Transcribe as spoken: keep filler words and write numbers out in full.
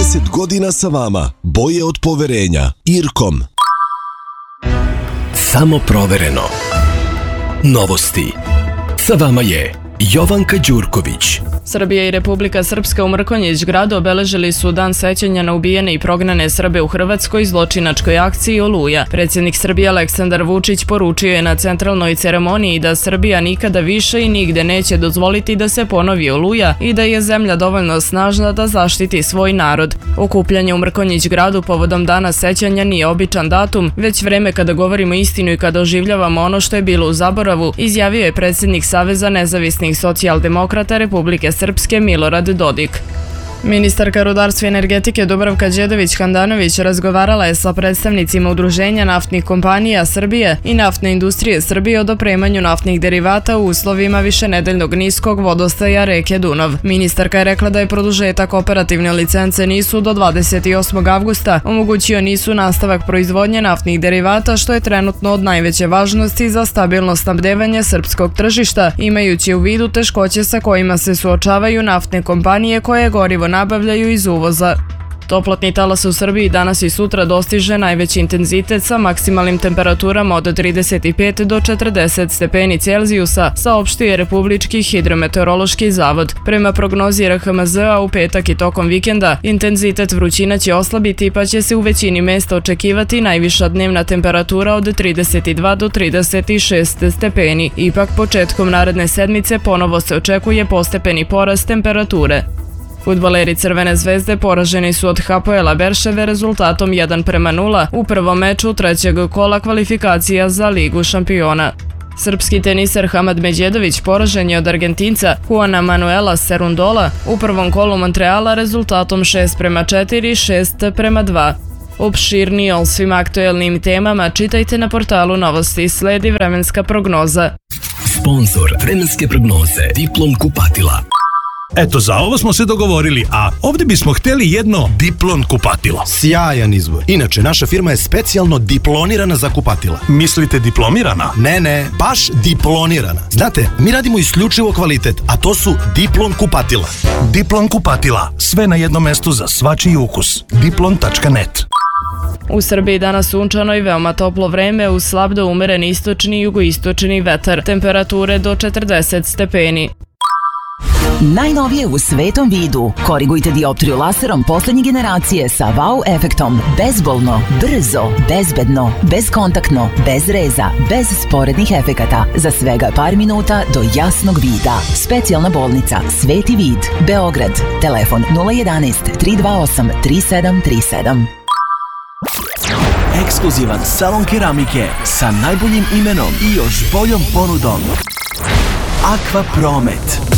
trideset godina sa vama. Boje od poverenja. Irkom. Samo provereno. Novosti. Sa vama je Jovanka Đurković. Srbija i Republika Srpska u Mrkonjić gradu obeležili su dan sećanja na ubijene i prognane Srbe u Hrvatskoj zločinačkoj akciji Oluja. Predsjednik Srbije Aleksandar Vučić poručio je na centralnoj ceremoniji da Srbija nikada više i nigde neće dozvoliti da se ponovi Oluja i da je zemlja dovoljno snažna da zaštiti svoj narod. Okupljanje u Mrkonjić gradu povodom dana sećanja nije običan datum, već vreme kada govorimo istinu i kada oživljavamo ono što je bilo u zaboravu, izjavio je predsjednik Saveza nezavisnih socijaldemokrata Republike Srpske Milorad Dodik. Ministarka rudarstva i energetike Dubravka Đedović-Handanović razgovarala je sa predstavnicima udruženja naftnih kompanija Srbije i naftne industrije Srbije o dopremanju naftnih derivata u uslovima višenedeljnog niskog vodostaja reke Dunav. Ministarka je rekla da je produžetak operativne licence NIS-u do dvadeset osmog avgusta omogućio NIS-u nastavak proizvodnje naftnih derivata, što je trenutno od najveće važnosti za stabilno snabdevanje srpskog tržišta, imajući u vidu teškoće sa kojima se suočavaju naftne kompanije koje gorivo nabavljaju iz uvoza. Toplotni talas u Srbiji danas i sutra dostiže najveći intenzitet sa maksimalnim temperaturama od trideset pet do četrdeset stepeni Celzijusa, saopštio je Republički hidrometeorološki zavod. Prema prognozi R H M Z-a u petak i tokom vikenda intenzitet vrućina će oslabiti pa će se u većini mesta očekivati najviša dnevna temperatura od trideset dva do trideset šest stepeni. Ipak početkom naredne sedmice ponovo se očekuje postepeni porast temperature. Fudbaleri Crvene zvezde poraženi su od Hapoela Berševe rezultatom jedan prema nula u prvom meču trećeg kola kvalifikacija za Ligu šampiona. Srpski teniser Hamad Međedović poražen je od Argentinca Juana Manuela Serundola u prvom kolu Montreala rezultatom šest prema četiri, šest prema dva. Opširnije o svim aktuelnim temama čitajte na portalu Novosti. Sledi vremenska prognoza. Sponzor vremenske prognoze Diplom kupatila. Eto, za ovo smo se dogovorili, a ovdje bismo htjeli jedno Diplon kupatilo. Sjajan izbor. Inače, naša firma je specijalno diplonirana za kupatila. Mislite diplomirana? Ne, ne, baš diplonirana. Znate, mi radimo isključivo kvalitet, a to su Diplon kupatila. Diplon kupatila. Sve na jednom mestu za svačiji ukus. diplon tačka net. U Srbiji danas sunčano i veoma toplo vreme uz slab do umeren istočni i jugoistočni vetar. Temperature do četrdeset stepeni. Najnovije u svetom vidu. Korigujte dioptriju laserom poslednje generacije sa wow efektom. Bezbolno, brzo, bezbedno, bezkontaktno, bez reza, bez sporednih efekata. Za svega par minuta do jasnog vida. Specijalna bolnica Sveti vid, Beograd. Telefon nula jedanaest, tri dva osam, tri sedam tri sedam. Ekskluzivan salon keramike sa najboljim imenom i još boljom ponudom. Aqua Promet.